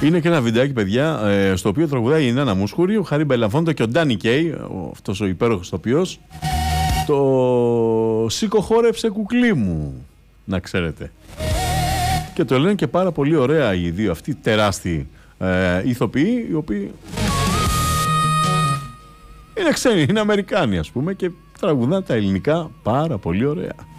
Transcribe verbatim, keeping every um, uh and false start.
Είναι και ένα βιντεάκι, παιδιά, στο οποίο τραγουδάει η Νάνα Μούσχουρη, ο Χαρί Μπελαφόντο και ο Ντάνι Κέι, αυτός ο υπέροχος ηθοποιός, το «Σήκω χόρεψε κουκλί μου», να ξέρετε. Και το λένε και πάρα πολύ ωραία οι δύο αυτοί τεράστιοι ε, ηθοποιοί, οι οποίοι είναι ξένοι, είναι Αμερικάνοι ας πούμε, και τραγουδάνε τα ελληνικά πάρα πολύ ωραία.